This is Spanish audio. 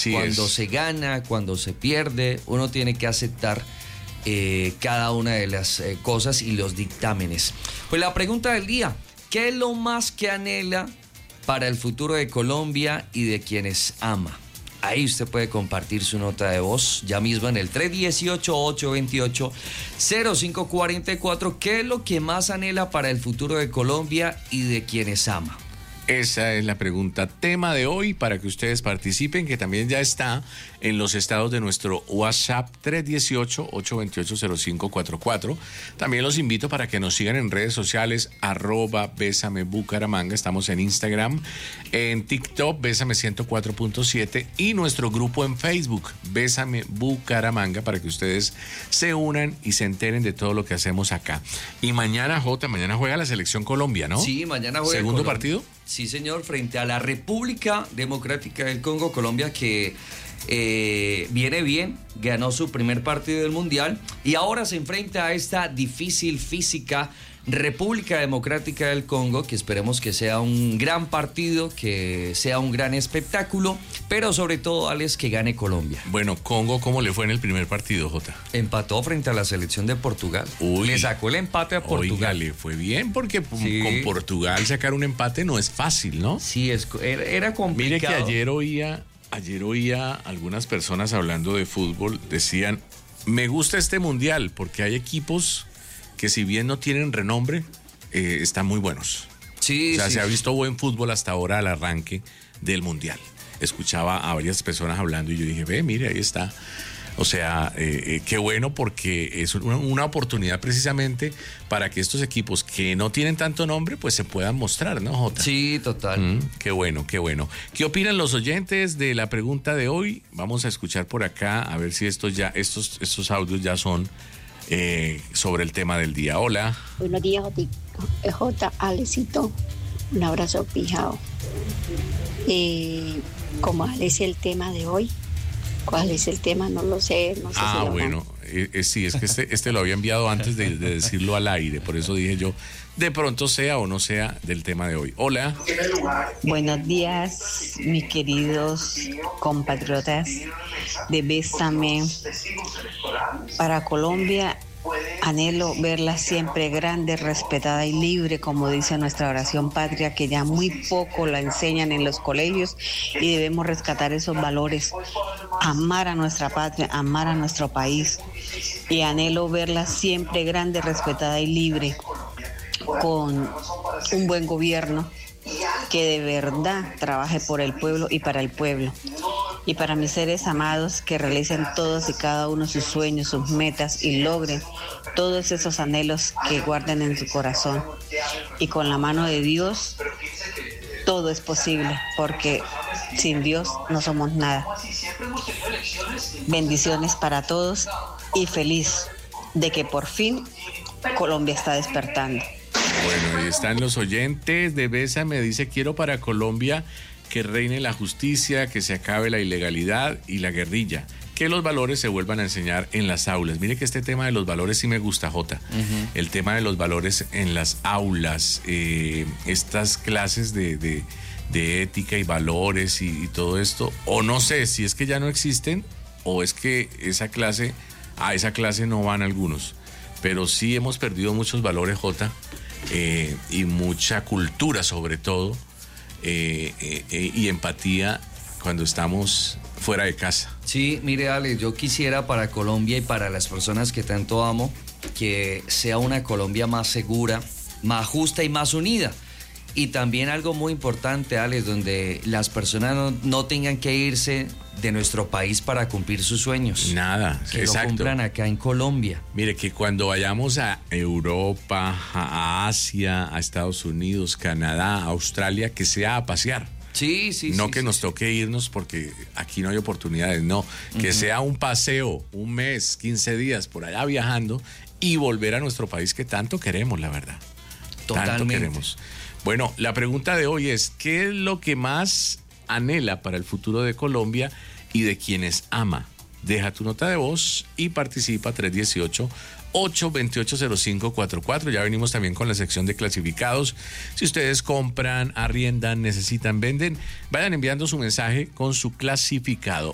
Cuando se gana, cuando se pierde, uno tiene que aceptar cada una de las cosas y los dictámenes. Pues la pregunta del día, ¿qué es lo más que anhela para el futuro de Colombia y de quienes ama? Ahí usted puede compartir su nota de voz ya mismo en el 318-828-0544. ¿Qué es lo que más anhela para el futuro de Colombia y de quienes ama? Esa es la pregunta tema de hoy para que ustedes participen, que también ya está en los estados de nuestro WhatsApp 318-828-0544. También los invito para que nos sigan en redes sociales @BésameBucaramanga. Estamos en Instagram, en TikTok, Bésame 104.7 y nuestro grupo en Facebook, Bésame Bucaramanga, para que ustedes se unan y se enteren de todo lo que hacemos acá. Y mañana, mañana juega la Selección Colombia, ¿no? Sí, mañana juega ¿Segundo Colombia. partido? Sí, señor, frente a la República Democrática del Congo, Colombia, que viene bien, ganó su primer partido del Mundial y ahora se enfrenta a esta difícil física República Democrática del Congo, que esperemos que sea un gran partido, que sea un gran espectáculo, pero sobre todo, Alex, que gane Colombia. Bueno, Congo, ¿cómo le fue en el primer partido, Jota? Empató frente a la selección de Portugal. Le sacó el empate a Portugal. Oiga, le fue bien porque Sí. con Portugal sacar un empate no es fácil, ¿no? Sí, era complicado. Mire que ayer oía algunas personas hablando de fútbol, decían, me gusta este mundial porque hay equipos que si bien no tienen renombre, están muy buenos. Sí, o sea, sí, se ha sí. visto buen fútbol hasta ahora al arranque del mundial. Escuchaba a varias personas hablando y yo dije, mire, ahí está. O sea, qué bueno porque es una oportunidad precisamente para que estos equipos que no tienen tanto nombre, pues se puedan mostrar, ¿no, Jota? Sí, total. Qué bueno, qué bueno. ¿Qué opinan los oyentes de la pregunta de hoy? Vamos a escuchar por acá, a ver si estos audios ya son sobre el tema del día. Hola. Buenos días, J. Alecito. Un abrazo pijao. ¿Cómo es el tema de hoy? ¿Cuál es el tema? No lo sé. No sé si bueno. Sí, es que este lo había enviado antes de decirlo al aire. Por eso dije yo, de pronto sea o no sea del tema de hoy. Hola. Buenos días, mis queridos compatriotas de Bésame. Para Colombia, anhelo verla siempre grande, respetada y libre, como dice nuestra oración patria, que ya muy poco la enseñan en los colegios y debemos rescatar esos valores, amar a nuestra patria, amar a nuestro país, y anhelo verla siempre grande, respetada y libre, con un buen gobierno que de verdad trabaje por el pueblo y para el pueblo. Y para mis seres amados, que realicen todos y cada uno sus sueños, sus metas y logren todos esos anhelos que guarden en su corazón. Y con la mano de Dios, todo es posible, porque sin Dios no somos nada. Bendiciones para todos y feliz de que por fin Colombia está despertando. Bueno, ahí están los oyentes de Bésame. Dice, quiero para Colombia que reine la justicia, que se acabe la ilegalidad y la guerrilla, que los valores se vuelvan a enseñar en las aulas. Mire que este tema de los valores sí me gusta, Jota. El tema de los valores en las aulas, estas clases de ética y valores y todo esto, o no sé si es que ya no existen o es que a esa clase no van algunos, pero sí hemos perdido muchos valores, Jota, y mucha cultura sobre todo, y empatía cuando estamos fuera de casa. Sí, mire, Ale, yo quisiera para Colombia y para las personas que tanto amo, que sea una Colombia más segura, más justa y más unida. Y también algo muy importante, Alex, donde las personas no tengan que irse de nuestro país para cumplir sus sueños. Nada, que exacto. Lo cumplan acá en Colombia. Mire, que cuando vayamos a Europa, a Asia, a Estados Unidos, Canadá, Australia, que sea a pasear. Sí. No sí, que sí, nos toque irnos porque aquí no hay oportunidades, no. Que sea un paseo, un mes, 15 días por allá viajando y volver a nuestro país que tanto queremos, la verdad. Totalmente. Tanto queremos. Bueno, la pregunta de hoy es, ¿qué es lo que más anhela para el futuro de Colombia y de quienes ama? Deja tu nota de voz y participa 318-828-0544. Ya venimos también con la sección de clasificados. Si ustedes compran, arriendan, necesitan, venden, vayan enviando su mensaje con su clasificado.